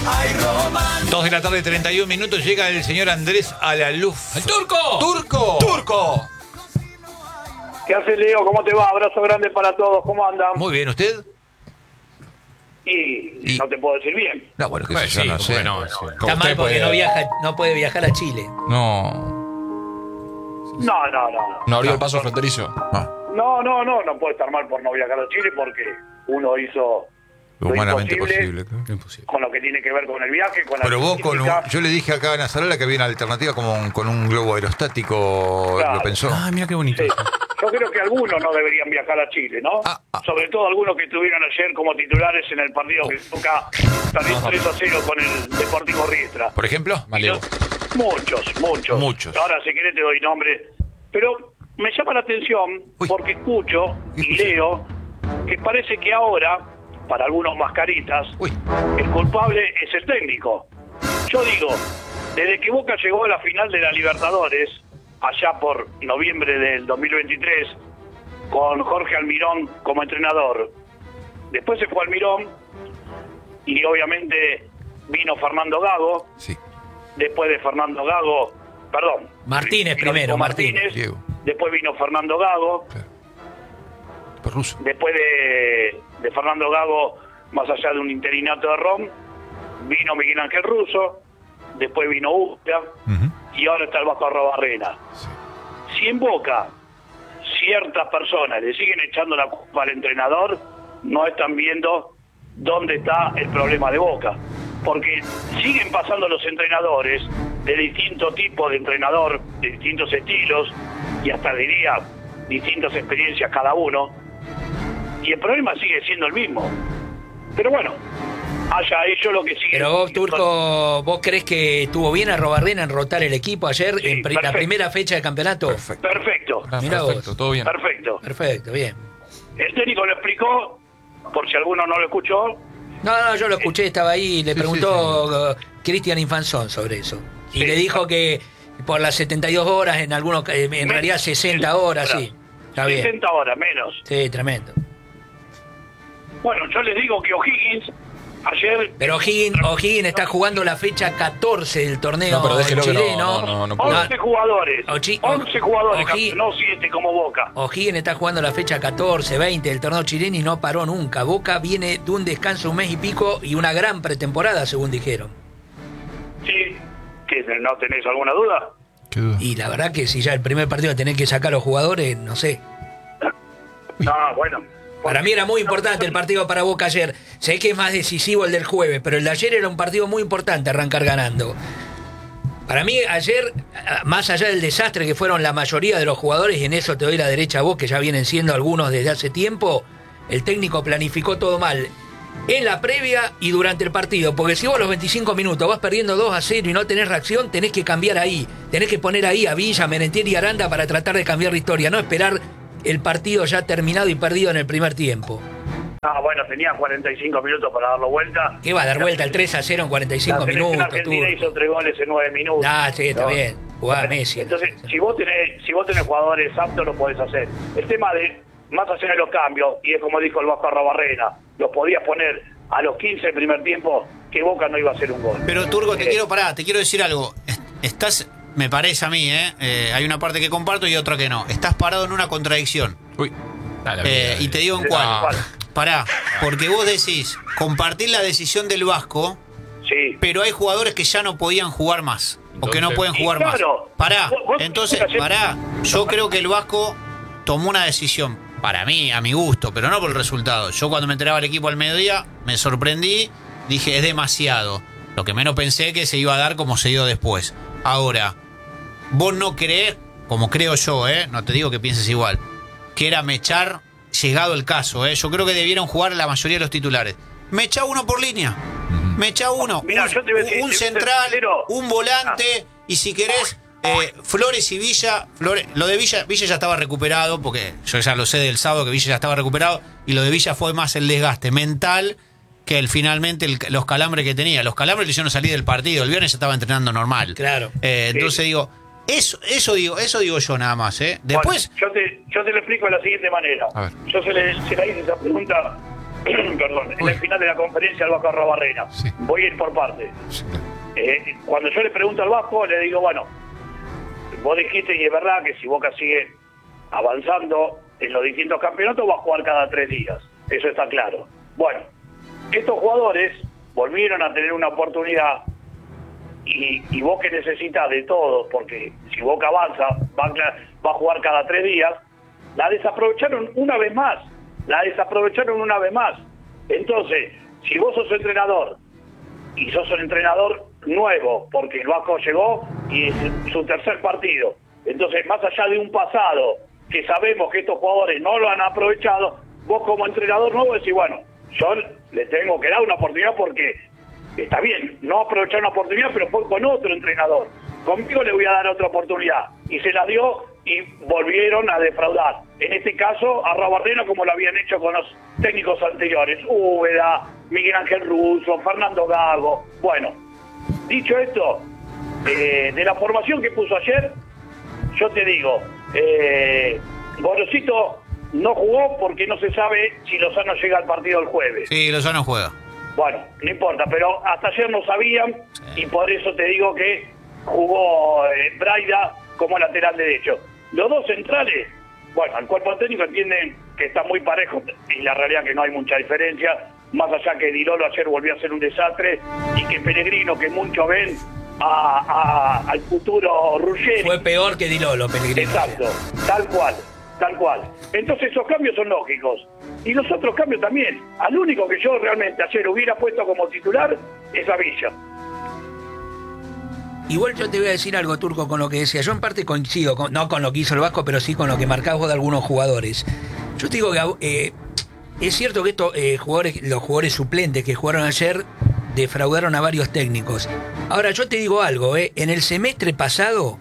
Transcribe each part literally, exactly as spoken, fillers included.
Dos de la tarde, treinta y un minutos, llega el señor Andrés Alaluf. ¡El turco! ¡Turco! ¡Turco! ¿Qué hace, Leo? ¿Cómo te va? Abrazo grande para todos. ¿Cómo andan? Muy bien, ¿usted? Y, Y- no te puedo decir bien. No, bueno, que Pues yo sí, no ¿cómo sé. que no? Sí. Está mal porque no viaja, no puede viajar a Chile. No. No, no, no. No, No abrió el paso fronterizo. No, no, no, no, no puede estar mal por no viajar a Chile porque uno hizo lo lo humanamente imposible posible. claro. Imposible. con lo que tiene que ver con el viaje, con la Pero vos, con un- logística. yo le dije acá a Nazarela que había una alternativa como un- con un globo aerostático. Claro. ¿Lo pensó? Ah, mira qué bonito. Sí. Yo creo que algunos no deberían viajar a Chile, ¿no? Ah, ah. Sobre todo algunos que estuvieron ayer como titulares en el partido que toca salir tres a cero con el Deportivo Riestra. ¿Por ejemplo? Malevo. Muchos, muchos. Muchos. Ahora, si querés, te doy nombre. Pero me llama la atención Uy. porque escucho ¿Qué y escuchas? leo que parece que ahora, para algunos mascaritas, Uy, el culpable es el técnico. Yo digo, desde que Boca llegó a la final de la Libertadores, allá por noviembre del dos mil veintitrés, con Jorge Almirón como entrenador. Después se fue Almirón y obviamente vino Fernando Gago. sí. Después de Fernando Gago, perdón. Martínez vino primero, Diego Martínez. Diego. Después vino Fernando Gago. Claro. Por ruso. Después de, de Fernando Gago, más allá de un interinato de Rom, vino Miguel Ángel Russo. Después vino Usta. Ujú. Y ahora está el Vasco Arrobarrena. Si en Boca ciertas personas le siguen echando la culpa al entrenador, no están viendo dónde está el problema de Boca. Porque siguen pasando los entrenadores de distintos tipos de entrenador, de distintos estilos, y hasta diría distintas experiencias cada uno, y el problema sigue siendo el mismo. Pero bueno, haya ellos lo que siguen. Pero vos, Turco, ¿vos crees que estuvo bien Arrobarrena en rotar el equipo ayer Sí, en pri- la perfecto. primera fecha del campeonato? Perfecto. Perfecto, Ah, Mirá perfecto, vos. todo bien. perfecto. Perfecto, bien. El técnico lo explicó, por si alguno no lo escuchó. No, no, yo lo escuché, estaba ahí y le Sí, preguntó uh, Cristian Infanzón sobre eso. Y Sí. le dijo que por las setenta y dos horas, en algunos eh, en Me- realidad sesenta horas, sí. Está bien. sesenta horas menos. Sí, tremendo. Bueno, yo les digo que O'Higgins ayer... Pero O'Higgins, O'Higgins está jugando la fecha catorce del torneo No, pero déjelo que no, chileno. no, no, no puede. once jugadores, Ochi- once jugadores, O'Higgins- no siete como Boca. O'Higgins está jugando la fecha catorce, veinte del torneo chileno y no paró nunca. Boca viene de un descanso un mes y pico y una gran pretemporada, según dijeron. Sí, ¿que no tenés alguna duda? Qué duda. Y la verdad que si ya el primer partido tenés que sacar a los jugadores, no sé. No, bueno. Para mí era muy importante el partido para Boca ayer. Sé que es más decisivo el del jueves, pero el de ayer era un partido muy importante arrancar ganando. Para mí ayer, más allá del desastre que fueron la mayoría de los jugadores, y en eso te doy la derecha a vos, que ya vienen siendo algunos desde hace tiempo, el técnico planificó todo mal en la previa y durante el partido. Porque si vos a los veinticinco minutos vas perdiendo dos a cero y no tenés reacción, tenés que cambiar ahí. Tenés que poner ahí a Villa, Merentiel y Aranda para tratar de cambiar la historia, no esperar el partido ya terminado y perdido en el primer tiempo. Ah, bueno, tenía cuarenta y cinco minutos para darlo vuelta. ¿Qué va a dar vuelta el tres a cero en cuarenta y cinco La selección minutos? argentina Turco? hizo tres goles en nueve minutos. Ah, sí, está ¿no? bien. Jugá a Messi. Entonces, si vos tenés, si vos tenés jugadores aptos, lo podés hacer. El tema de, más allá de los cambios, y es como dijo el Vasco Arrobarrena, los podías poner a los quince del primer tiempo, que Boca no iba a hacer un gol. Pero Turco, te Eh, quiero parar, te quiero decir algo. Est- Estás, me parece a mí, ¿eh? Eh, hay una parte que comparto y otra que no. Estás parado en una contradicción. Uy. Dale, Eh, dale. y te digo en Sí, cuál. ¿cuál? Pará, porque vos decís, compartir la decisión del Vasco, Sí. pero hay jugadores que ya no podían jugar más. O que no Entonces- pueden Y jugar claro, más. Pará, vos- vos- entonces, ayer- pará. Yo creo que el Vasco tomó una decisión, para mí, a mi gusto, pero no por el resultado. Yo cuando me enteraba el equipo al mediodía, me sorprendí, dije, es demasiado. Lo que menos pensé que se iba a dar como se dio después. Ahora, vos no creés, como creo yo, ¿eh? No te digo que pienses igual, que era mechar llegado el caso, ¿eh? Yo creo que debieron jugar la mayoría de los titulares. Mecha uno por línea. Mecha uno. Mirá, un yo te voy a decir, un te voy a ser central, sincero. un volante, y si querés, eh, Flores y Villa. Flores, lo de Villa, Villa ya estaba recuperado, porque yo ya lo sé del sábado que Villa ya estaba recuperado, y lo de Villa fue más el desgaste mental que el, finalmente el- los calambres que tenía. Los calambres le hicieron salir del partido. El viernes ya estaba entrenando normal. Claro. Eh, entonces digo, eso, eso digo, eso digo yo nada más, ¿eh? Después. Bueno, yo, te, yo te lo explico de la siguiente manera. A ver. Yo se le, se le hice esa pregunta perdón, en el final de la conferencia al Vasco Arrobarrena. Sí. Voy a ir por partes. Sí, claro. Eh, cuando yo le pregunto al Vasco, le digo, bueno, vos dijiste, y es verdad, que si Boca sigue avanzando en los distintos campeonatos, va a jugar cada tres días. Eso está claro. Bueno, estos jugadores volvieron a tener una oportunidad y, y vos que necesitas de todos, porque si Boca avanza, va a, va a jugar cada tres días, la desaprovecharon una vez más. La desaprovecharon una vez más. Entonces, si vos sos entrenador y sos un entrenador nuevo, porque el Vasco llegó y es su tercer partido, entonces más allá de un pasado que sabemos que estos jugadores no lo han aprovechado, vos como entrenador nuevo decís, bueno, yo le tengo que dar una oportunidad porque está bien, no aprovechar una oportunidad, pero fue con otro entrenador. Conmigo le voy a dar otra oportunidad. Y se la dio y volvieron a defraudar. En este caso, a Arrobarrena, como lo habían hecho con los técnicos anteriores. Úbeda, Miguel Ángel Russo, Fernando Gago. Bueno, dicho esto, eh, de la formación que puso ayer, yo te digo, eh, Gorosito no jugó porque no se sabe si Lozano llega al partido el jueves. Sí, Lozano juega. Bueno, no importa, pero hasta ayer no sabían y por eso te digo que jugó eh, Braida como lateral derecho. Los dos centrales, bueno, el cuerpo técnico entienden que está muy parejo y la realidad que no hay mucha diferencia, más allá que Di Lolo ayer volvió a ser un desastre y que Pellegrino, que muchos ven a, a, al futuro Ruggeri. Fue peor que Di Lolo, Pellegrino. Exacto, tal cual, tal cual. Entonces esos cambios son lógicos. Y los otros cambios también. Al único que yo realmente ayer hubiera puesto como titular es a Villa. Igual yo te voy a decir algo, Turco, con lo que decía. Yo en parte coincido, con, no con lo que hizo el Vasco, pero sí con lo que marcabas vos de algunos jugadores. Yo te digo que eh, es cierto que estos eh, jugadores, los jugadores suplentes que jugaron ayer defraudaron a varios técnicos. Ahora, yo te digo algo, eh, en el semestre pasado,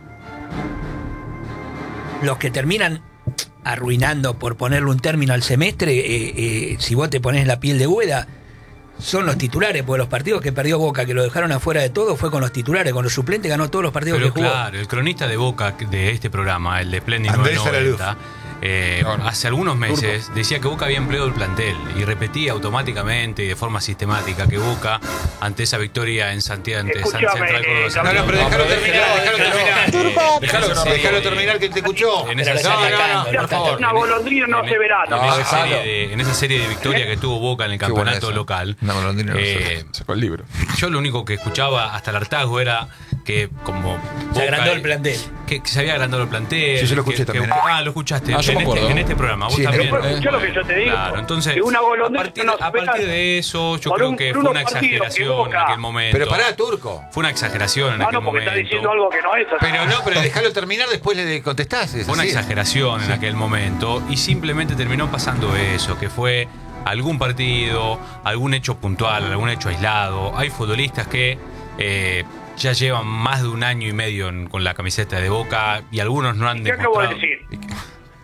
los que terminan arruinando, por ponerle un término al semestre, eh, eh, si vos te pones en la piel de Úbeda, son los titulares, porque los partidos que perdió Boca, que lo dejaron afuera de todo, fue con los titulares, con los suplentes ganó todos los partidos Pero que jugó. claro, el cronista de Boca de este programa, el de Splendid Andrés novecientos noventa, Araluz. eh, No, no. hace algunos meses decía que Boca había empleado el plantel y repetía automáticamente y de forma sistemática que Boca, ante esa victoria en Santiago, ante San Escúchame, Central Córdoba, eh, No, Santiago, no, pero déjalo pero terminar, déjalo terminar. eh, Déjalo, en esa serie déjalo de- terminar que él te escuchó. En esa Pero serie, está atacando, no, no por está favor, Una en- golondrina no en- hace verano. En, No, esa déjalo. serie de, en esa serie de victorias que tuvo Boca en el Qué buena campeonato esa. local, Una golondrina no eh, Sacó el libro. yo lo único que escuchaba hasta el hartazgo era que como Se Boca- agrandó el plantel. que, que se había agrandado el plantel. Sí, yo lo que- escuché que- también, ¿eh? Ah, lo escuchaste. Ah, yo en, me este, acuerdo. en este programa. Vos Sí, también. pero escuchá lo que yo te digo. Claro, entonces, Que una a golondrina partir, no a se partir ve de eso, yo por creo un- que por fue unos una partidos que exageración en Boca- aquel momento. Pero pará, Turco. Fue una exageración en Ah, aquel no, porque momento. está diciendo algo que no es así. Pero no, pero déjalo terminar, después le contestás. es Fue una así. exageración en aquel momento y simplemente terminó pasando eso, que fue algún partido, algún hecho puntual, algún hecho aislado. Hay futbolistas que eh, ya llevan más de un año y medio en- con la camiseta de Boca y algunos no han ¿Qué acabo de demostrado. decir?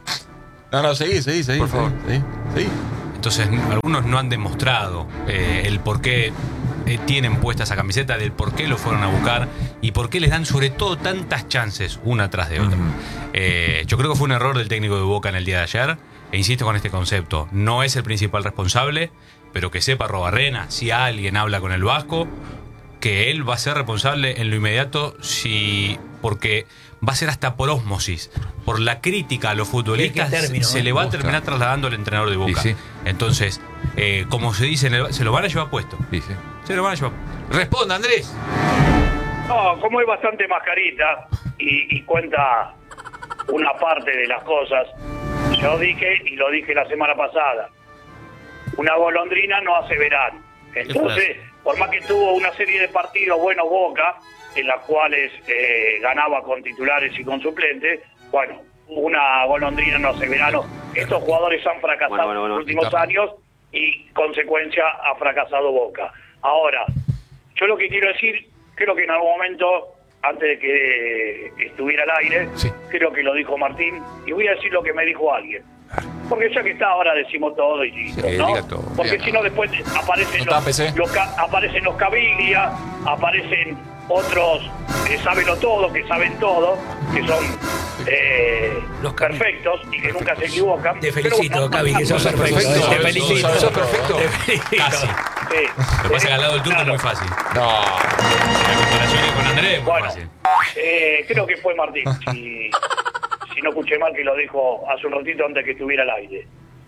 No, no, seguí, seguí, seguí. Por favor. Seguí, seguí. Entonces, n- algunos no han demostrado eh, el por qué eh, tienen puesta esa camiseta, del por qué lo fueron a buscar y por qué les dan sobre todo tantas chances una tras de otra. Ujú. Eh, yo creo que fue un error del técnico de Boca en el día de ayer, e insisto con este concepto, no es el principal responsable, pero que sepa Arrobarrena, si alguien habla con el Vasco, que él va a ser responsable en lo inmediato, si porque va a ser hasta por ósmosis, por la crítica a los futbolistas, ¿Qué término, se eh? le va a Gusta. terminar trasladando al entrenador de Boca. Y sí. Entonces, eh, como se dice, en el- se lo van a llevar puesto. Sí, sí. Se lo van a llevar. Responda, Andrés. No, como es bastante mascarita y, y cuenta una parte de las cosas, yo dije, y lo dije la semana pasada, una golondrina no hace verano. Entonces, por más que tuvo una serie de partidos buenos Boca, en las cuales eh, ganaba con titulares y con suplentes, bueno, una golondrina no hace verano. Estos jugadores han fracasado Bueno, bueno, bueno. en los últimos años y, consecuencia, ha fracasado Boca. Ahora, yo lo que quiero decir, creo que en algún momento, antes de que estuviera al aire, Sí. creo que lo dijo Martín, y voy a decir lo que me dijo alguien. Porque ya que está, ahora decimos todo y listo, Sí, ¿no? diga todo. Porque Diga si no, después aparecen ¿No está los, P C? los ca- aparecen los Caviglia, aparecen otros que saben todo, que saben todo, que son eh, Los Cavi- perfectos y que nunca se equivocan. Te Pero felicito, bueno, Cavi, que sos no, no, perfecto. perfecto. Te Sos- felicito. sos- sos perfecto. Te felicito. Casi. Sí. Lo que pasa es que al lado del turco Claro. es muy fácil. No. La comparación es con Andrés es muy Bueno, fácil. eh, creo que fue Martín, si, si no escuché mal, que lo dijo hace un ratito antes que estuviera al aire.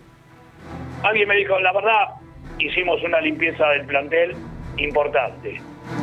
Alguien me dijo, la verdad, hicimos una limpieza del plantel importante.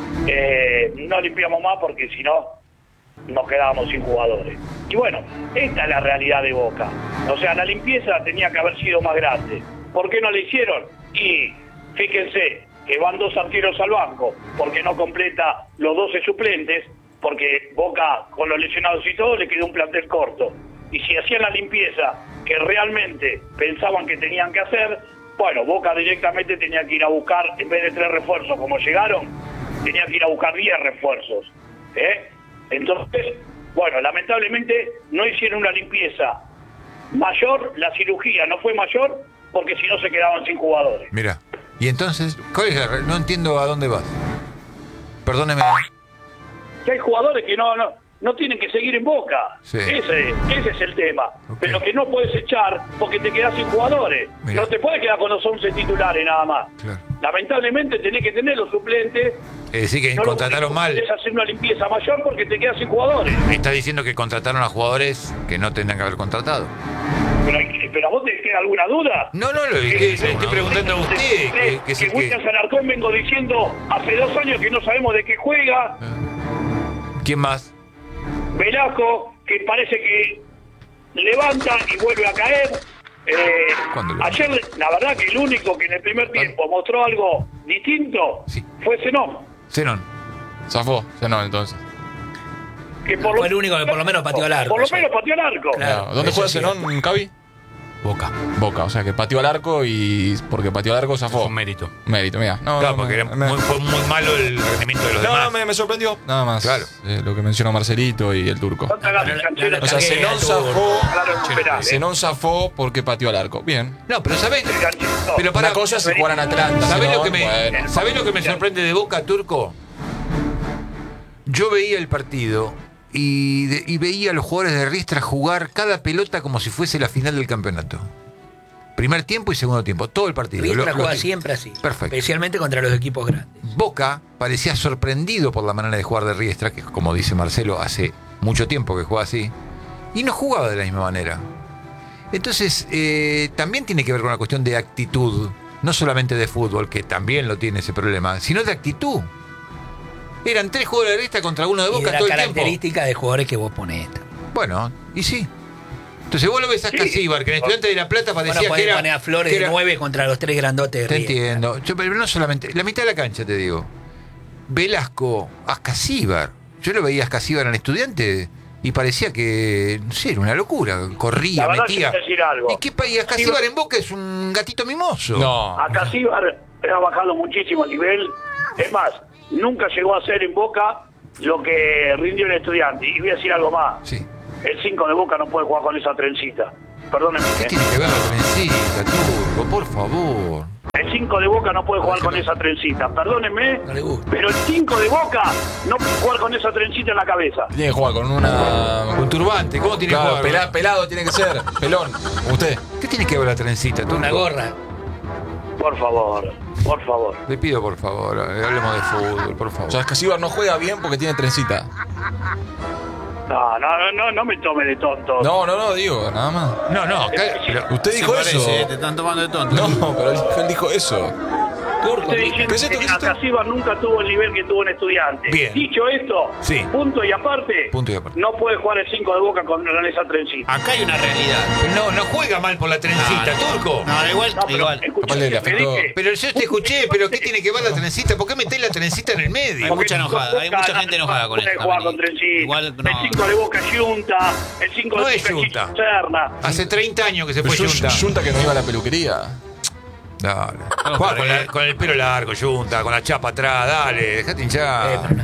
Eh, no limpiamos más porque si no, nos quedábamos sin jugadores. Y bueno, esta es la realidad de Boca. O sea, la limpieza tenía que haber sido más grande. ¿Por qué no la hicieron? Y fíjense que van dos arqueros al banco porque no completa los doce suplentes, porque Boca con los lesionados y todo le quedó un plantel corto. Y si hacían la limpieza que realmente pensaban que tenían que hacer, bueno, Boca directamente tenía que ir a buscar, en vez de tres refuerzos como llegaron, tenía que ir a buscar diez refuerzos. ¿eh? Entonces, bueno, lamentablemente no hicieron una limpieza mayor, la cirugía no fue mayor, porque si no se quedaban sin jugadores. Mira. Y entonces, ¿cuál es la re- no entiendo a dónde vas. Perdóneme. Que hay jugadores que no, no, no tienen que seguir en Boca. Sí. Ese, ese es el tema. Ok. Pero que no puedes echar porque te quedas sin jugadores. Mirá. No te puedes quedar con los once titulares nada más. Claro. Lamentablemente tenés que tener los suplentes. Es decir, que No lo contrataron mal. podés hacer una limpieza mayor porque te quedas sin jugadores. Me estás diciendo que contrataron a jugadores que no tendrían que haber contratado. Pero, pero ¿a vos te queda alguna duda? No, no, lo que le estoy preguntando a usted, que, que es que el que... William Alarcón vengo diciendo hace dos años que no sabemos de qué juega. ¿Quién más? Velasco, que parece que levanta y vuelve a caer. Eh, ¿Cuándo levanta? ayer, la verdad que el único que en el primer tiempo mostró algo distinto Sí. fue Zenón. Zenón. Zafó, Zenón entonces. Que por Fue el único que por lo menos pateó al arco, Por lo sí. menos pateó al arco. Claro. Claro. ¿Dónde eso juega sí. Zenón, Cavi? Boca. Boca, o sea que pateó al arco y porque pateó al arco zafó. Con mérito. Mérito, mira. No, Claro, no, porque me, era me- muy, fue muy malo el rendimiento de los no, demás. no, me, me sorprendió. Nada más. Claro. Eh, lo que mencionó Marcelito y el turco. No te hagas No, no, canchero, no, O sea, Cagué, Zenón turco. zafó. claro, recuperar, ¿eh? Zenón zafó porque pateó al arco. Bien. No, pero ¿sabés? Canchero. Pero para, Una cosa es si jugaran Atlanta. ¿sabés lo Zenón, que me, bueno. ¿sabés lo que me sorprende de Boca, Turco? Yo veía el partido y, de- y veía a los jugadores de Riestra jugar cada pelota como si fuese la final del campeonato. Primer tiempo y segundo tiempo, todo el partido. Riestra Lo- lo- juega siempre así. Perfecto. Especialmente contra los equipos grandes. Boca parecía sorprendido por la manera de jugar de Riestra, que como dice Marcelo, hace mucho tiempo que juega así, y no jugaba de la misma manera. Entonces, eh, también tiene que ver con una cuestión de actitud, no solamente de fútbol, que también lo tiene ese problema, sino de actitud. Eran tres jugadores de Riestra contra uno de Y de Boca la todo el tiempo. característica de jugadores que vos ponés. Bueno, y sí. Entonces vos lo ves a Sí. Casíbar, que en Estudiante de La Plata parecía Bueno, que podés era... poner a Flores que de era- nueve contra los tres grandotes de Te Riestra. entiendo. Yo, pero no solamente. La mitad de la cancha, te digo. Velasco, Ascasíbar. Yo lo veía a Ascasíbar en Estudiante y parecía que, no sé, era una locura. Corría, La verdad, metía. quiero decir algo. ¿Y qué país? Ascasíbar en Boca es un gatito mimoso. No. Acá Síbar ha bajado muchísimo el nivel. Es más, nunca llegó a ser en Boca lo que rindió el Estudiante. Y voy a decir algo más. Sí. El cinco de Boca no puede jugar con esa trencita. Perdónenme. ¿Qué ¿eh? tiene que ver la trencita, Turco? Por favor. El cinco de Boca no puede jugar con esa trencita. Perdónenme. No le gusta. Pero el cinco de Boca no puede jugar con esa trencita en la cabeza. Tiene que jugar con una. Un turbante, ¿cómo tiene Claro, que jugar? pela- pelado tiene que ser. Pelón. Usted. ¿Qué tiene que ver la trencita, Turco? Una gorra. Por favor, por favor. Le pido, por favor, hablemos de fútbol, por favor. O sea, Casíbar no juega bien porque tiene trencita. No, no, no, no, no me tome de tonto. No, no, no, digo, nada más. No, no, acá- pero- Usted dijo parece, eso. eh, te están tomando de tonto. No, pero él, él dijo eso. Estoy diciendo ¿Qué es esto? que ¿Qué es esto? Acasíbar nunca tuvo el nivel que tuvo en Estudiante. Bien. Dicho esto, Sí. punto y aparte, Punto y aparte. no puede jugar el cinco de Boca con esa trencita. Acá hay una realidad. no, no juega mal por la trencita, No, no. Turco. No, igual, No, pero, igual. escuchá, Capaz le te afectó. dije, Pero yo te escuché, pero ¿qué tiene que ver la trencita? ¿Por qué metés la trencita en el medio? Hay mucha enojada, hay mucha gente enojada con puede esto jugar también. con trencita. Igual, no. El cinco de Boca es Junta, el cinco No de es Boca Junta. Serna. Hace treinta años que se fue Pero yo- Junta. Junta que no iba a la peluquería. Dale. No, Juega pero con, la- eh. con el pelo largo, Junta, con la chapa atrás, dale, dejate Eh, hinchar. pero no.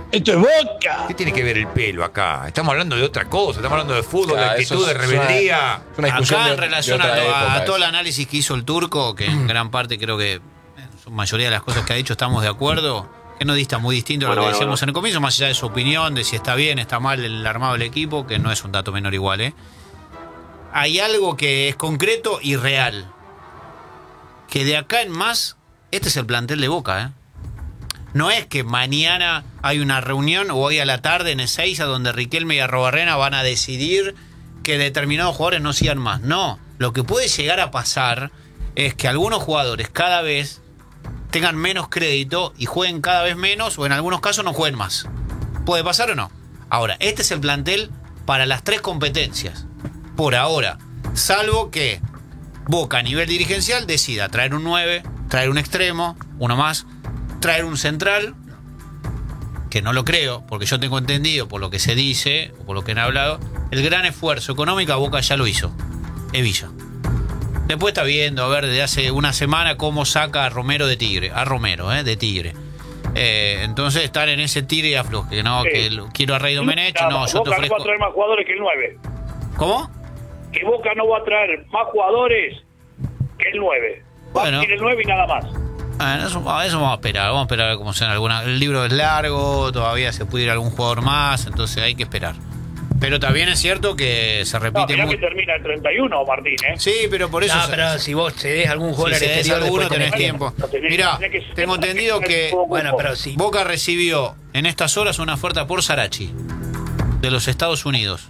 Esto es Boca. ¿Qué tiene que ver el pelo acá? Estamos hablando de otra cosa, estamos hablando de fútbol, Claro, de actitud, eso de es rebeldía. Es una discusión Acá de- en de relación otra a, lo- época, a todo el eso. análisis que hizo el turco, que en gran parte creo que en su mayoría de las cosas que ha dicho estamos de acuerdo, que no dista muy distinto a lo Bueno, que bueno, decíamos bueno. en el comienzo, más allá de su opinión, de si está bien, está mal el armado del equipo, que no es un dato menor igual, ¿eh? Hay algo que es concreto y real. Que de acá en más, este es el plantel de Boca, ¿eh? No es que mañana hay una reunión o hoy a la tarde en Ezeiza donde Riquelme y Arrobarrena van a decidir que determinados jugadores no sigan más. No, lo que puede llegar a pasar es que algunos jugadores cada vez tengan menos crédito y jueguen cada vez menos o en algunos casos no jueguen más. ¿Puede pasar o no? Ahora, este es el plantel para las tres competencias. Por ahora, salvo que Boca a nivel dirigencial decida traer un nueve, traer un extremo, uno más, traer un central, que no lo creo, porque yo tengo entendido por lo que se dice, o por lo que han hablado, el gran esfuerzo económico a Boca ya lo hizo, Evilla. Después está viendo, a ver, desde hace una semana cómo saca a Romero de Tigre, a Romero, eh, de Tigre. Eh, entonces estar en ese tire y afloje, no, Sí. que lo- quiero a Rey Domenech, Nada no, más. yo te Boca no va ofrezco. a traer más jugadores que el nueve. ¿Cómo? Que Boca no va a traer más jugadores que el nueve. Va Bueno. a decir el nueve y nada más. Ah, eso, a eso vamos a esperar, vamos a esperar a ver cómo sean algunas. El libro es largo, todavía se puede ir algún jugador más, entonces hay que esperar. Pero también es cierto que se No, repite mirá mucho. que termina el treinta y uno, Martín, ¿eh? Sí, pero por eso. No, se- pero si vos cedés algún si jugador al se des exterior, alguno después tenés tenés tiempo. No tenés- Mirá, tenés que- tengo entendido que Bueno, pero sí. Boca recibió en estas horas una oferta por Sarachi de los Estados Unidos.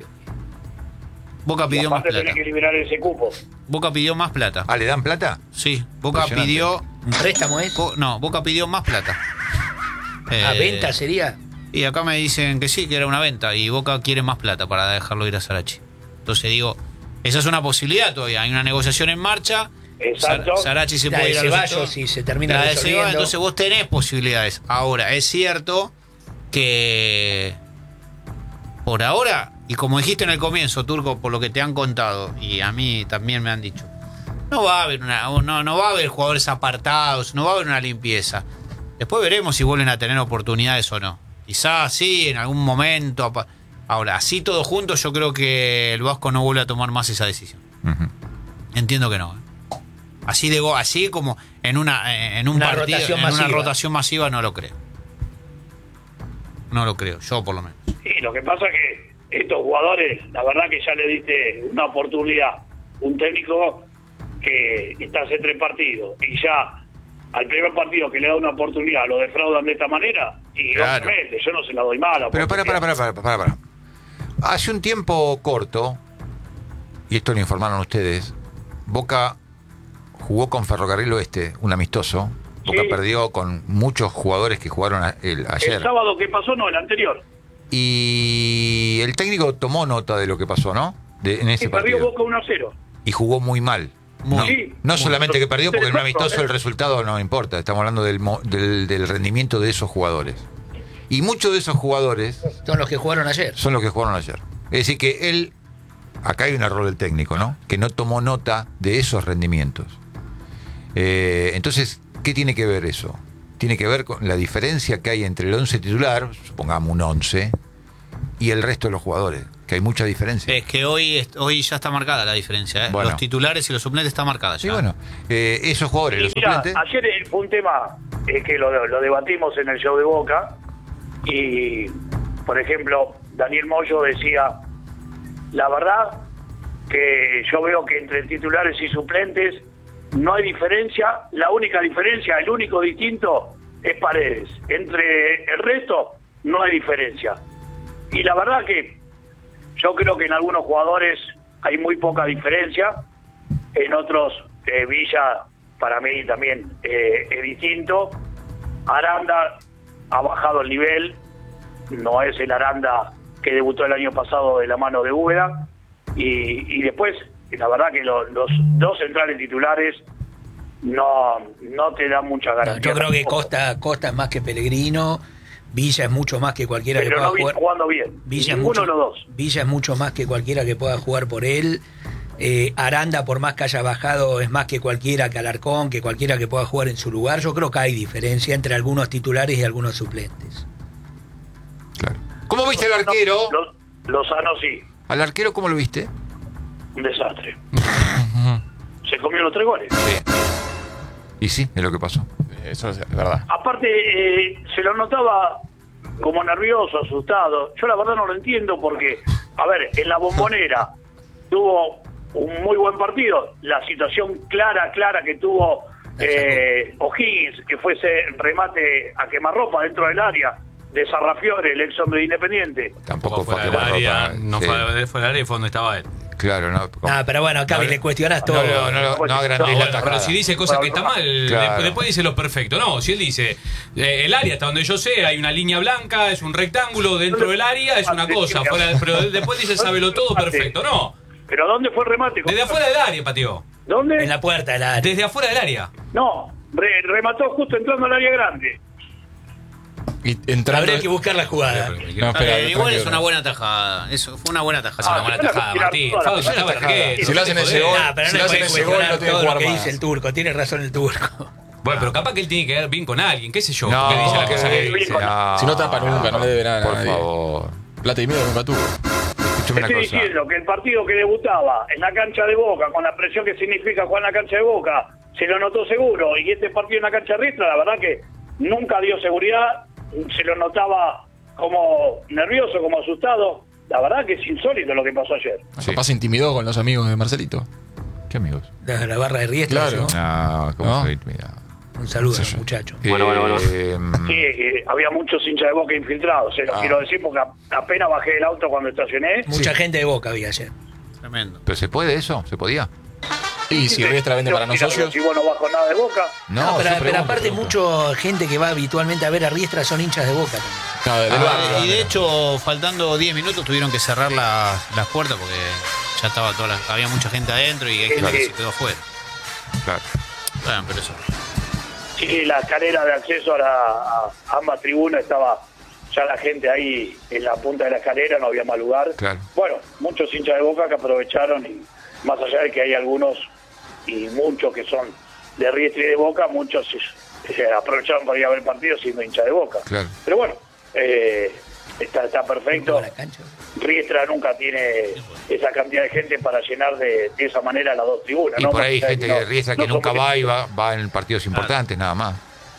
Boca Y pidió más aparte plata. tenés que liberar ese cupo. Boca pidió más plata. Ah, ¿le dan plata? Sí, Boca Impresionante. pidió. ¿Un préstamo es? Bo- no, Boca pidió más plata. ¿A Eh, venta sería? Y acá me dicen que sí, que era una venta. Y Boca quiere más plata para dejarlo ir a Sarachi. Entonces digo, esa es una posibilidad todavía. Hay una negociación en marcha. Exacto. Sar- Sarachi se La puede de ir a los Ceballos, Estados- si se termina La de resolviendo. Ceballos, entonces vos tenés posibilidades. Ahora, es cierto que por ahora, y como dijiste en el comienzo, Turco, por lo que te han contado, y a mí también me han dicho, no va a haber una, no, no va a haber jugadores apartados, no va a haber una limpieza. Después veremos si vuelven a tener oportunidades o no. Quizás sí, en algún momento. apa- Ahora, así todo junto, yo creo que el Vasco no vuelve a tomar más esa decisión. Ujú. Entiendo que no. ¿eh? Así de go- así como en una en un Una partido, rotación en una masiva. rotación masiva no lo creo. No lo creo, yo por lo menos. Sí, lo que pasa es que estos jugadores, la verdad que ya le diste una oportunidad. Un técnico que está hace tres partidos y ya al primer partido que le da una oportunidad lo defraudan de esta manera y Claro. obviamente yo no se la doy mala. Pero para, para, para, para, para, para. Hace un tiempo corto, y esto lo informaron ustedes, Boca jugó con Ferrocarril Oeste, un amistoso. Boca Sí. perdió con muchos jugadores que jugaron a- el- El ayer. sábado que pasó, no, el anterior. Y el técnico tomó nota de lo que pasó, ¿no? De- en ese Y perdió partido. Boca uno a cero. Y jugó muy mal. Muy- no Sí. no solamente que perdió, porque en un Exacto, amistoso eh. el resultado no importa. Estamos hablando del, mo- del, del rendimiento de esos jugadores. Y muchos de esos jugadores Son los que jugaron ayer. son los que jugaron ayer. Es decir, que él, acá hay un error del técnico, ¿no? Que no tomó nota de esos rendimientos. Eh, entonces, ¿qué tiene que ver eso? Tiene que ver con la diferencia que hay entre el once titular, supongamos un once, y el resto de los jugadores, que hay mucha diferencia. Es que hoy es- hoy ya está marcada la diferencia, ¿eh? Bueno. Los titulares y los suplentes está marcada ya. Sí, bueno, eh, esos jugadores, Y los mira, suplentes, ayer eh, fue un tema eh, que lo, lo debatimos en el show de Boca y, por ejemplo, Daniel Moyo decía, la verdad que yo veo que entre titulares y suplentes no hay diferencia, la única diferencia, el único distinto es Paredes. Entre el resto no hay diferencia. Y la verdad que yo creo que en algunos jugadores hay muy poca diferencia, en otros eh, Villa para mí también eh, es distinto. Aranda ha bajado el nivel, no es el Aranda que debutó el año pasado de la mano de Úbeda, y, y después la verdad que lo- los dos centrales titulares no, no te dan mucha No, garantía. yo creo que tampoco. Costa, Costa es más que Pellegrino, Villa es mucho más que cualquiera Pero que pueda no viene jugar. jugando bien, Villa es, ninguno mucho, de los dos. Villa es mucho más que cualquiera que pueda jugar por él. Eh, Aranda, por más que haya bajado, es más que cualquiera, que Alarcón, que cualquiera que pueda jugar en su lugar. Yo creo que hay diferencia entre algunos titulares y algunos suplentes. viste al arquero? Lo- Lozano sí, ¿Al arquero cómo lo viste? un desastre. Se comió los tres goles. Sí. Y sí, es lo que pasó. Eso es verdad. Aparte, eh, se lo notaba como nervioso, asustado. Yo la verdad no lo entiendo porque, a ver, en la Bombonera tuvo un muy buen partido. La situación clara, clara que tuvo eh, O'Higgins, que fue ese remate a quemarropa dentro del área de Sarrafiore, el ex hombre de Independiente. Tampoco fue fue a del área, quemarropa. no Sí. fue, fue del área y fue donde estaba él. Claro, no. como- Ah, pero bueno, acá No, le cuestionás todo. No, no, no, no agrandé la Bueno, tajada. pero si dice cosas que está mal, Claro. después, después dice lo perfecto. No, si él dice, eh, el área hasta donde yo sé, hay una línea blanca, es un rectángulo dentro del área, es una cosa. Fuera, pero después dice, sábelo todo, perfecto. No, ¿Pero dónde fue el remate? desde afuera del área, pateó. ¿Dónde? En la puerta del área. Desde afuera del área. No, re- remató justo entrando al área grande. Y entrando. Habría que buscar la jugada. No, espera, Eh, igual tranquilo. es una buena tajada. Eso fue una buena tajada. Ah, Una buena yo la tajada, quiero Martín. tirar toda la Fausto estaba tajada. arquero. Si le hacen ese gol, Ah, pero si no le le hacen puede ese gol, no cuestionar tiene que todo lo jugar que más. dice el turco. Tiene razón el turco. Bueno, pero capaz que él tiene que ver bien con alguien, qué sé yo. No, porque dice la que cosa que ver, dice. no. Si no tapa nunca, no le debe nada a Por nadie. favor. Plata y miedo nunca tuvo. Escúchame una Estoy cosa. diciendo que el partido que debutaba en la cancha de Boca, con la presión que significa jugar en la cancha de Boca, se lo notó seguro. Y este partido en la cancha riestra, la verdad que nunca dio seguridad. Se lo notaba como nervioso, como asustado. La verdad que es insólito lo que pasó ayer. Sí. Capaz se intimidó con los amigos de Marcelito. ¿Qué amigos? La, la barra de Riestra. Claro. ¿no? No, ¿cómo ¿No? soy? Mira. Un saludo Sí, a sí. los muchachos. Bueno, bueno, bueno. Eh, Sí, eh, había muchos hinchas de Boca infiltrados. Se lo Ah. quiero decir porque a- apenas bajé del auto cuando estacioné. Mucha gente de Boca había ayer. Tremendo. ¿Pero se puede eso? ¿Se podía? Y si Riestra vende para no Mira, socios. Si vos no bajo nada de Boca. No, No, pero, yo pero pregunto, aparte pregunto. mucha gente que va habitualmente a ver a Riestra son hinchas de Boca también. No, del Ah, barrio. Y de hecho, faltando diez minutos, tuvieron que cerrar la- las puertas porque ya estaba toda la- había mucha gente adentro y hay gente que Sí. se quedó afuera. Claro. Bueno, pero eso. Sí, la escalera de acceso a, la, a ambas tribunas estaba ya la gente ahí en la punta de la escalera, no había más lugar. Claro. Bueno, muchos hinchas de Boca que aprovecharon y más allá de que hay algunos y muchos que son de Riestra y de Boca, muchos eh, aprovecharon para ir a ver el partido siendo hincha de Boca. Claro. Pero bueno, eh, está, está perfecto. La cancha. Riestra nunca tiene esa cantidad de gente para llenar de, de esa manera las dos tribunas. Y ¿no? por ahí Más allá de gente no- que riestra que no son nunca va y competitivos. va, va en partidos importantes, nada más.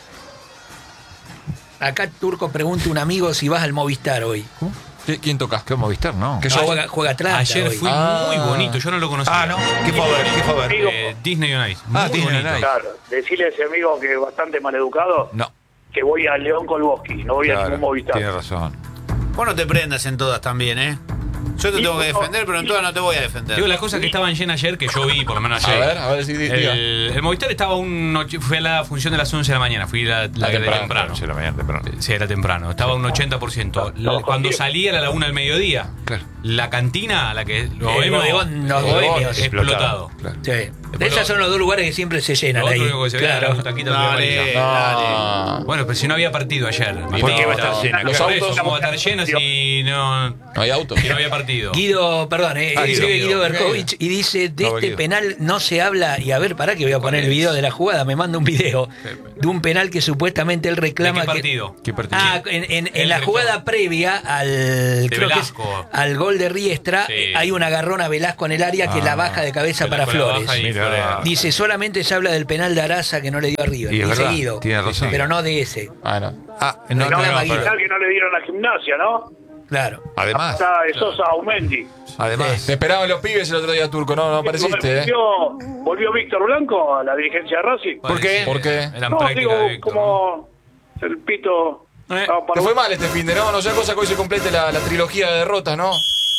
Acá Turco pregunta un amigo si vas al Movistar hoy. ¿Qué- ¿Quién toca? ¿Qué Movistar? No. Que No, yo- juega, juega Atlanta Ayer hoy. fue Ah. muy bonito, yo no lo conocía. Ah, ¿no? ¿Qué fue a ver? ¿Qué fue a ver? Amigo, Eh, Disney on Ice. Ah, Muy Disney on bonito. Ice. claro, decirle a ese amigo que es bastante maleducado No. que voy a León Kolboski, no voy a Claro, ningún Movistar. tiene razón. Vos no te prendas en todas también, ¿eh? Yo te Y tengo que no, defender, pero en todas no te voy a defender. Digo, las cosas que estaban llenas ayer, que yo vi, por lo menos A ayer. ver, a ver si diga. El, el Movistar estaba un noche, fui a la función de las once de la mañana, fui a la, la Ah, de temprano, temprano. Sí, la mañana temprano. Sí, era temprano, estaba un ochenta por ciento. La- No, cuando contigo. salí a la laguna al mediodía, Claro. la cantina, la que lo El vemos, bodegón, los eh, bohemios. explotado. Claro. Sí. Después Esos lo- son los dos lugares que siempre se llenan Lo ahí. otro único que se veía Claro. era un taquito de Dale, amarilla. No. Bueno, pero si no había partido ayer. ¿Por qué va a estar No, llena? los Por autos- eso, ¿cómo va a estar llena si no, No hay autos. si no había partido? Guido, perdón, eh, Ah, escribe Guido. Guido Berkovich y dice, de No, este Guido. penal no se habla, y a ver, pará que voy a poner el video de la jugada, me manda un video de un penal que supuestamente él ¿De reclama qué que... partido? ¿Qué partido? Ah, en, en- en Él la reclama. jugada previa al creo que es Velasco. al gol de Riestra, Sí. eh, hay un agarrón a Velasco en el área que Ah, la baja de cabeza para Velasco la Flores. baja y Mira. Flores. Dice, solamente se habla del penal de Araza que no le dio arriba. Y es Dice verdad, Guido, tiene razón. pero no de ese. Ah, no. Ah, no, no, Reclama no, Guido. pero- Penal que no le dieron a la gimnasia, ¿no? Claro. además, Está de Sosa Aumendi. además. Te esperaban los pibes el otro día, Turco. No, no apareciste, ¿eh? Volvió, volvió Víctor Blanco a la dirigencia de Racing. ¿Por qué? ¿Por qué? Eran No, prácticas digo, de Víctor, ¿no? como el pito... Eh, no, para- Te fue mal este fin de, ¿no? No sea cosa que hoy se complete la, la trilogía de derrotas, ¿no?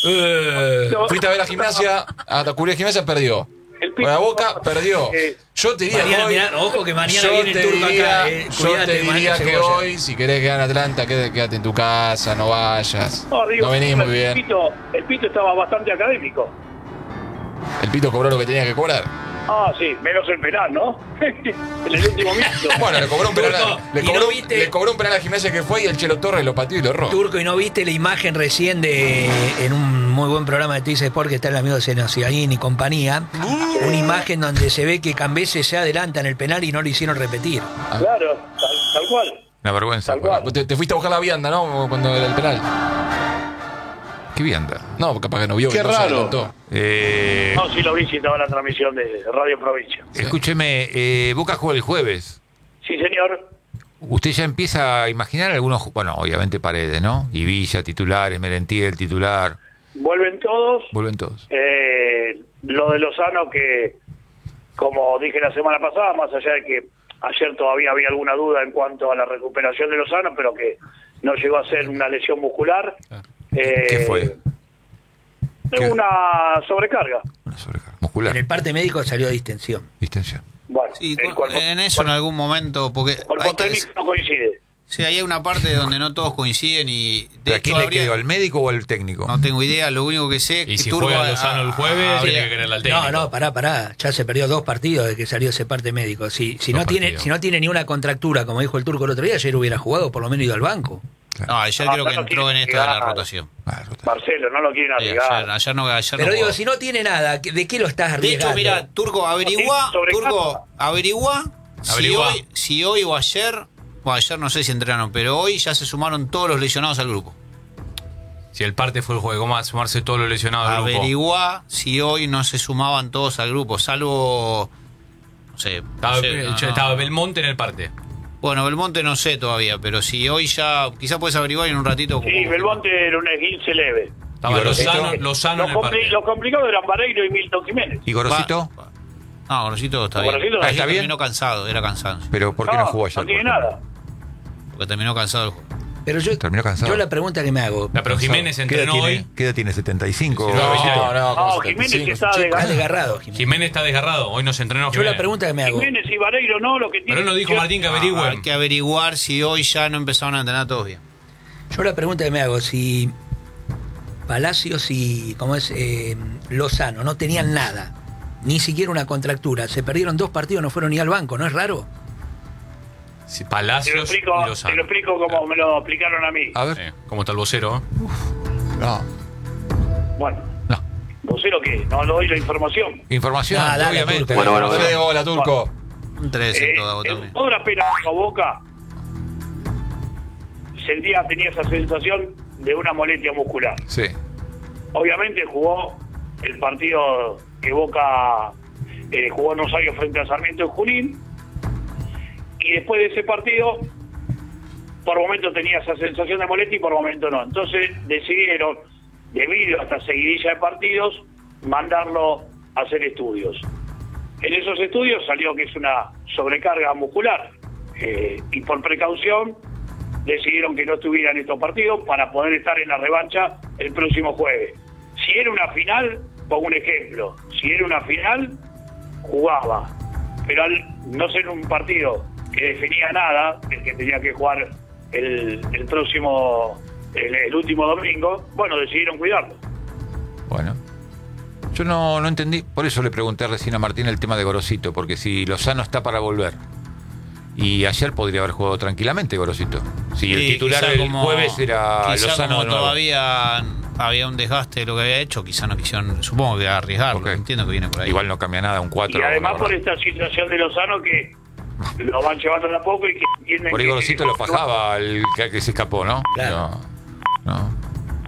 Eh, No, Fuiste a ver a gimnasia, a Tacurí Gimnasia, perdió. El Con la Boca, perdió. Eh, Yo te diría mañana, que hoy... mirá, ojo que mañana yo viene el te turco diría, acá. eh, yo cuídate, te diría mañana que Cebolla. hoy, si querés quedar en Atlanta, quédate, quédate en tu casa, no vayas. no, digo, No venís muy el bien. Pito, el Pito estaba bastante académico. El Pito cobró lo que tenía que cobrar. Ah, sí, menos el penal, ¿no? En el último minuto. Bueno, le cobró un penal, Turco, le ¿y no cobró, viste? le cobró un penal a Gimnasia que fue y el Chelo Torres lo pateó y lo erró. Turco, ¿y no viste la imagen recién de en un muy buen programa de Twitch Sport que está el amigo Senosiaín y compañía? Una imagen donde se ve que Cambese se adelanta en el penal y no lo hicieron repetir. Claro, tal, tal cual. Una vergüenza. Tal cual. Te, te fuiste a buscar la vianda, ¿no? Cuando era el penal. Qué vianda. No, capaz que no vio. Qué que no se raro. adelantó. Eh, No, sí lo vi, si estaba en la transmisión de Radio Provincia. escúcheme, eh, Boca juega el jueves. Sí, señor. Usted ya empieza a imaginar algunos, bueno, obviamente Paredes, ¿no? Y Villa, titulares, Merentiel, titular. Vuelven todos. Vuelven todos. Eh, lo de Lozano, que como dije la semana pasada, más allá de que ayer todavía había alguna duda en cuanto a la recuperación de Lozano, pero que no llegó a ser una lesión muscular. Eh, ¿Qué fue? ¿Qué? Una sobrecarga. Una sobrecarga muscular. En el parte médico salió distensión. Distensión. Bueno, Sí, el cuerpo, en eso en algún momento, porque cuerpo hay que- técnico no coincide. sí, hay una parte donde no todos coinciden y de ¿A quién hecho le habría- quedó? ¿Al médico o al técnico? no tengo idea, lo único que sé Y que si Turco juega ha- Lozano el ha- jueves, habría- tiene que quererle al técnico. No, no, pará, pará. Ya se perdió dos partidos desde que salió ese parte médico. Si, si, Dos no tiene, partidos. si no tiene ni una contractura, como dijo el Turco el otro día, ayer hubiera jugado, por lo menos ido al banco. No, ayer Ah, creo no que lo entró en quiere esto de la llegar. rotación. Ah, rota. Marcelo, no lo quieren Sí, arriesgar. ayer, ayer no, ayer Pero no digo, jugó. si no tiene nada, ¿de qué lo estás De arriesgando? hecho, mira, Turco, averigua, Sobre Turco, casa. averigua, si Averigua. hoy, si hoy o ayer, bueno, ayer no sé si entrenaron, pero hoy ya se sumaron todos los lesionados al grupo. Si el parte fue el juego, ¿cómo va a sumarse todos los lesionados del grupo? Averigua si hoy no se sumaban todos al grupo, salvo, no sé, no Estaba, sé, no, no. estaba Belmonte en el parte. Bueno, Belmonte no sé todavía, pero si hoy ya, quizás puedes averiguar en un ratito. Sí, cómo- Belmonte era un esguince leve. Estaba ¿Y Gorosito? Lozano, Lozano Los, en el compli- parte. los complicados eran Vareiro y Milton Jiménez. ¿Y Gorosito? Va- No, Gorosito está bien. Gorosito Ah, ¿está bien? Terminó cansado, era cansado. ¿Pero por qué no, jugó ayer? No tiene por ejemplo? nada. Porque terminó cansado el juego. Pero yo, Terminó cansado. yo la pregunta que me hago, La, pero Jiménez ¿Qué edad entrenó tiene? hoy. ¿Qué edad tiene? ¿setenta y cinco? Sí, No, no, no, no. No, como Jiménez setenta y cinco. está está desgarrado. desgarrado, Jiménez. Jiménez está desgarrado. Hoy no se entrenó Yo Jiménez. la pregunta que me hago, Jiménez y Vareiro no, lo que tiene. Pero él nos dijo yo- Martín que Ah, averigüen. hay que averiguar si hoy ya no empezaron a entrenar todos bien. yo la pregunta que me hago, si Palacios y, ¿cómo es? Eh, Lozano no tenían nada, ni siquiera una contractura, se perdieron dos partidos, no fueron ni al banco, ¿no es raro? Sí, Te lo Palacios explico, y te Lozano. lo explico como me lo explicaron a mí. A ver. Sí, ¿cómo está el vocero? No. Bueno, No. ¿vocero qué? No le doy la información. Información, Ah, dale, obviamente. Turco. Bueno, bueno, bueno. Hola, Turco. Un tres Eh, en toda en botón. toda la pena a Boca sentía, tenía esa sensación de una molestia muscular. Sí. Obviamente jugó el partido que Boca eh, jugó en Rosario frente a Sarmiento en Junín, y después de ese partido por momento tenía esa sensación de molestia y por momento no. Entonces decidieron, debido a esta seguidilla de partidos, mandarlo a hacer estudios. En esos estudios salió que es una sobrecarga muscular, eh, y por precaución decidieron que no estuviera en estos partidos para poder estar en la revancha el próximo jueves. Si era una final, pongo un ejemplo, si era una final, jugaba. Pero al no ser un partido que definía nada, el que tenía que jugar el, el próximo, el, el último domingo, bueno, decidieron cuidarlo. Bueno. Yo no, no entendí, por eso le pregunté recién a Martín el tema de Gorosito, porque si Lozano está para volver, y ayer podría haber jugado tranquilamente Gorosito. Si el Sí, titular quizá del como- jueves era quizá Lozano como de nuevo. todavía había un desgaste de lo que había hecho, quizá no quisieron, supongo que arriesgarlo, Ok. entiendo que viene por ahí. Igual no cambia nada, un cuatro. Y además la por verdad. esta situación de Lozano que lo van llevando de a poco y que entienden Por ahí que- Gorosito lo fajaba al que, que se escapó, ¿no? Claro. No. no.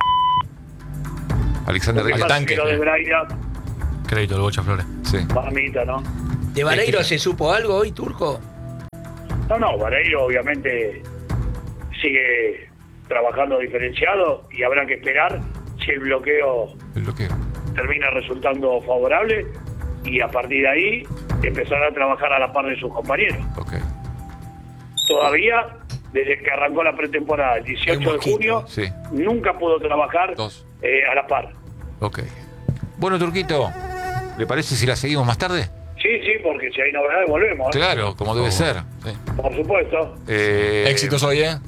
Alexander Lo que Riquelme. pasa tanque. es que lo de Braida, Crédito del Bocha Flores. Sí. mamita, ¿no? ¿De Vareiro se supo algo hoy, Turco? No, no, Vareiro obviamente sigue trabajando diferenciado y habrá que esperar si el bloqueo El bloqueo. termina resultando favorable y a partir de ahí empezar a trabajar a la par de sus compañeros. Ok. Todavía, desde que arrancó la pretemporada el Hay dieciocho de mosquito, junio, sí. nunca pudo trabajar Dos. eh, a la par. Ok. Bueno, Turquito, ¿le parece si la seguimos más tarde? Sí, sí, porque si hay novedades volvemos, ¿eh? Claro, como debe ser. Sí. Por supuesto. Eh, Éxitos hoy, ¿eh?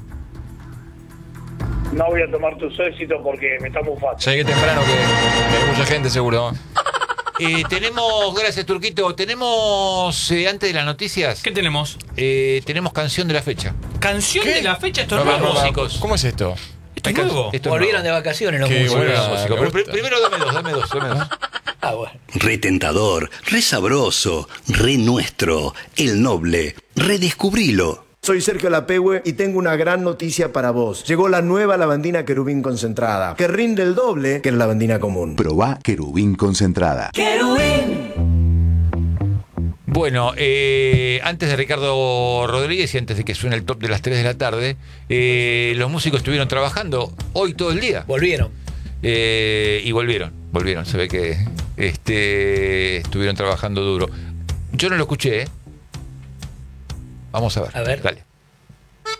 No voy a tomar tus éxitos porque me está mufando. Llegué temprano que, que hay mucha gente seguro. eh, tenemos, gracias Turquito, tenemos, eh, antes de las noticias, ¿Qué tenemos? eh, tenemos canción de la fecha. ¿Canción ¿Qué? de la fecha? Esto No, es no, nuevo. no, no. músicos. ¿Cómo es esto? Esto es nuevo. Esto es Volvieron nuevo. de vacaciones los Qué músicos. bueno. Músico. me Pero gusta. pr- primero dame dos, dame dos, dame dos. Ah, bueno. Re tentador, re sabroso, re nuestro, el noble, redescubrilo. Soy Sergio Lapehue y tengo una gran noticia para vos. Llegó la nueva lavandina Querubín concentrada, que rinde el doble que la lavandina común. Probá Querubín concentrada. ¡Querubín! Bueno, eh, antes de Ricardo Rodríguez y antes de que suene el top de las tres de la tarde, eh, los músicos estuvieron trabajando hoy todo el día. Volvieron. Eh, y volvieron, volvieron. Se ve que este, estuvieron trabajando duro. Yo no lo escuché, ¿eh? Vamos a ver. A ver. Dale.